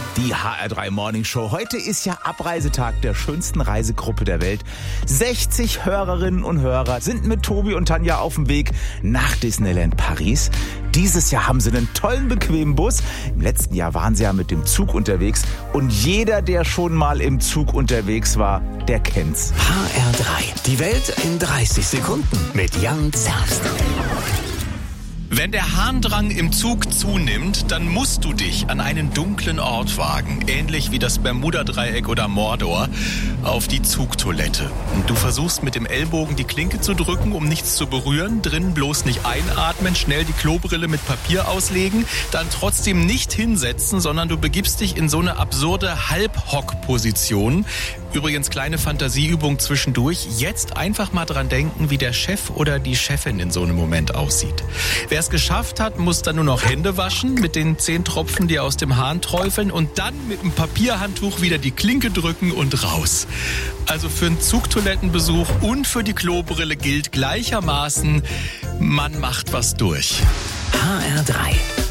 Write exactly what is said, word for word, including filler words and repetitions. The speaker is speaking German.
Die H R drei Morning Show. Heute ist ja Abreisetag der schönsten Reisegruppe der Welt. sechzig Hörerinnen und Hörer sind mit Tobi und Tanja auf dem Weg nach Disneyland Paris. Dieses Jahr haben sie einen tollen, bequemen Bus. Im letzten Jahr waren sie ja mit dem Zug unterwegs. Und jeder, der schon mal im Zug unterwegs war, der kennt's. H R drei. Die Welt in dreißig Sekunden mit Jan Zerbst. Wenn der Harndrang im Zug zunimmt, dann musst du dich an einen dunklen Ort wagen, ähnlich wie das Bermuda-Dreieck oder Mordor, auf die Zugtoilette. Und du versuchst mit dem Ellbogen die Klinke zu drücken, um nichts zu berühren, drinnen bloß nicht einatmen, schnell die Klobrille mit Papier auslegen, dann trotzdem nicht hinsetzen, sondern du begibst dich in so eine absurde Halbhock-Position. Übrigens, kleine Fantasieübung zwischendurch. Jetzt einfach mal dran denken, wie der Chef oder die Chefin in so einem Moment aussieht. Wer es geschafft hat, muss dann nur noch Hände waschen mit den zehn Tropfen, die aus dem Hahn träufeln und dann mit einem Papierhandtuch wieder die Klinke drücken und raus. Also für einen Zugtoilettenbesuch und für die Klobrille gilt gleichermaßen, man macht was durch. H R drei.